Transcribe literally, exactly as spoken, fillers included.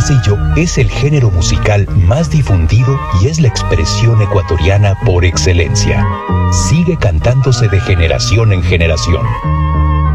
sencillo es el género musical más difundido y es la expresión ecuatoriana por excelencia. Sigue cantándose de generación en generación.